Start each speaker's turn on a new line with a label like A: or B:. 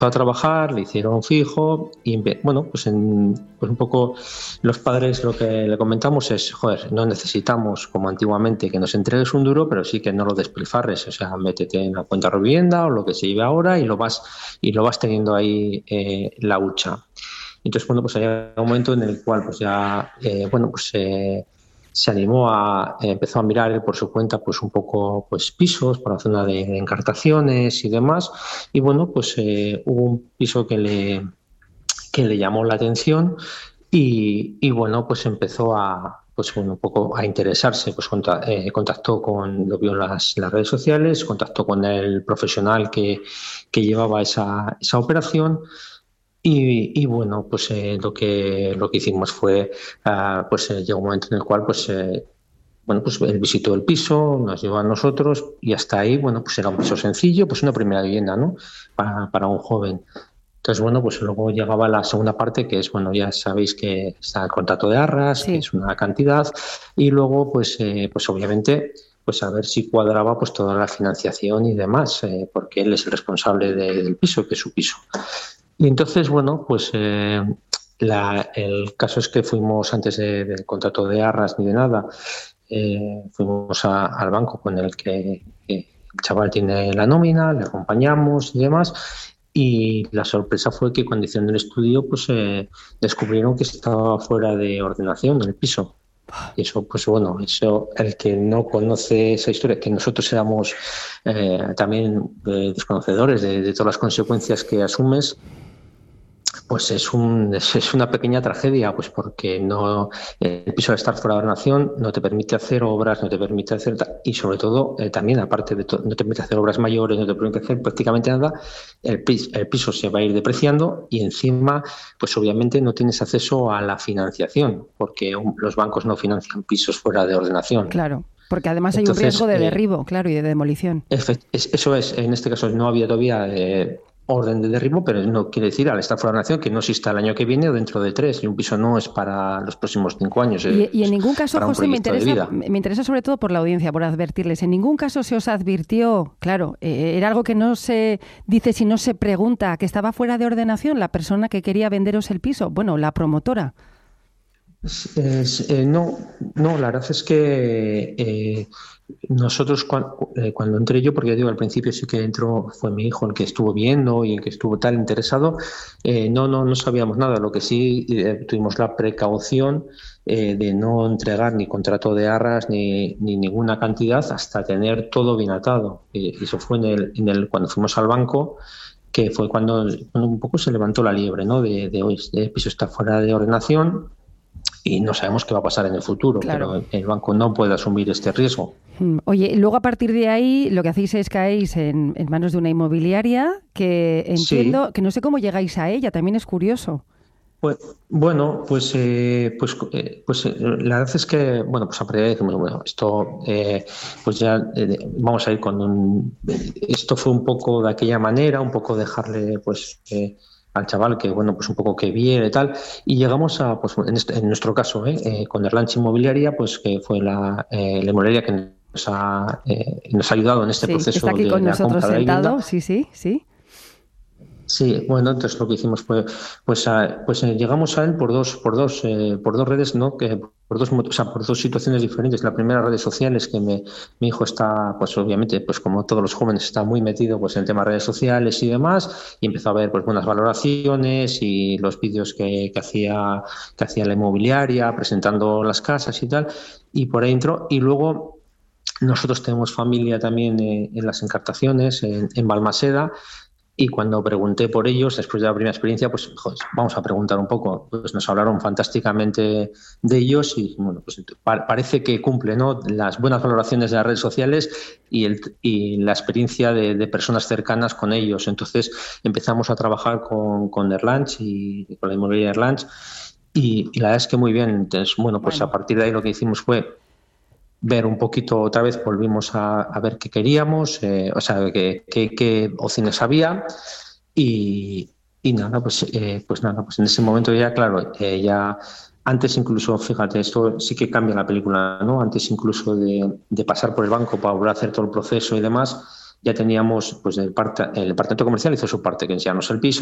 A: a trabajar, le hicieron fijo y bueno, pues un poco los padres lo que le comentamos es, joder, no necesitamos como antiguamente que nos entregues un duro, pero sí que no lo despilfarres, o sea, métete en la cuenta de vivienda o lo que se lleve ahora y lo vas teniendo ahí la hucha. Entonces, bueno, pues hay un momento en el cual pues ya, se animó empezó a mirar él por su cuenta pues un poco pues pisos por la zona de Encartaciones y demás, y bueno, pues hubo un piso que le llamó la atención y bueno, pues empezó un poco a interesarse, pues contactó lo vio en las redes sociales, contactó con el profesional que llevaba esa operación. Y bueno, pues lo que hicimos fue, llegó un momento en el cual pues él visitó el piso, nos llevó a nosotros y hasta ahí, bueno, pues era un piso sencillo, pues una primera vivienda, ¿no? Para un joven. Entonces, bueno, pues luego llegaba la segunda parte, que es, bueno, ya sabéis que está el contrato de arras,
B: Sí.
A: que es una cantidad, y luego, pues obviamente, pues a ver si cuadraba pues toda la financiación y demás, porque él es el responsable del piso, que es su piso. Y entonces, bueno, pues el caso es que fuimos antes del contrato de arras ni de nada, fuimos al banco con el que el chaval tiene la nómina, le acompañamos y demás. Y la sorpresa fue que cuando hicieron el estudio, pues descubrieron que estaba fuera de ordenación el piso. Y eso, pues bueno, el que no conoce esa historia, que nosotros éramos también desconocedores de todas las consecuencias que asumes, pues es una pequeña tragedia, pues porque el piso al estar fuera de ordenación no te permite hacer obras, no te permite hacer, y sobre todo también, aparte de no te permite hacer obras mayores, no te permite hacer prácticamente nada, el piso se va a ir depreciando y encima, pues obviamente no tienes acceso a la financiación, porque los bancos no financian pisos fuera de ordenación.
B: Claro, porque además hay un riesgo de derribo, claro, y de demolición.
A: Eso es, en este caso no había todavía orden de derribo, pero no quiere decir al estar fuera de nación que no exista el año que viene o dentro de 3, y un piso no es para los próximos 5 años.
B: Y en ningún caso, José, me
A: interesa
B: sobre todo por la audiencia, por advertirles, en ningún caso se os advirtió, claro, era algo que no se dice si no se pregunta, que estaba fuera de ordenación la persona que quería venderos el piso, bueno, la promotora.
A: No, la verdad es que nosotros cuando entré yo, porque ya digo, al principio sí que entró, fue mi hijo el que estuvo viendo y el que estuvo tal interesado, no sabíamos nada. Lo que sí tuvimos la precaución de no entregar ni contrato de arras ni ninguna cantidad hasta tener todo bien atado. Y eso fue cuando fuimos al banco, que fue cuando un poco se levantó la liebre, ¿no? De hoy el piso está fuera de ordenación y no sabemos qué va a pasar en el futuro,
B: claro.
A: Pero el banco no puede asumir este riesgo.
B: Oye, luego a partir de ahí lo que hacéis es caéis en manos de una inmobiliaria que entiendo, sí, que no sé cómo llegáis a ella, también es curioso.
A: Pues bueno, pues la verdad es que, bueno, pues a partir de ahí decimos, bueno, esto pues ya vamos a ir con esto fue un poco de aquella manera, un poco dejarle pues al chaval que, bueno, pues un poco que viera y tal, y llegamos a, pues en nuestro caso, con Erlanch Inmobiliaria, pues que fue la inmobiliaria que nos ha ayudado en este proceso
B: está aquí con nosotros sentado, sí.
A: Sí, bueno, entonces lo que hicimos fue, llegamos a él por dos redes, ¿no? Por dos situaciones diferentes. La primera, redes sociales, que mi hijo está, pues obviamente, pues como todos los jóvenes, está muy metido pues en temas de redes sociales y demás, y empezó a ver pues buenas valoraciones y los vídeos que hacía la inmobiliaria, presentando las casas y tal, y por ahí entró. Y luego nosotros tenemos familia también en las Encartaciones, en Balmaseda. Y cuando pregunté por ellos, después de la primera experiencia, pues joder, vamos a preguntar un poco. Pues nos hablaron fantásticamente de ellos y bueno, pues parece que cumple, ¿no?, las buenas valoraciones de las redes sociales y la experiencia de personas cercanas con ellos. Entonces empezamos a trabajar con Erlanch y con la inmobiliaria Erlanch y la verdad es que muy bien. Entonces, bueno, pues a partir de ahí lo que hicimos fue ver un poquito, otra vez volvimos a ver qué queríamos, qué opciones había y nada, pues en ese momento ya, claro, ya antes incluso, fíjate, esto sí que cambia la película, ¿no? Antes incluso de pasar por el banco para volver a hacer todo el proceso y demás, ya teníamos, pues el departamento comercial hizo su parte, que enseñarnos el piso.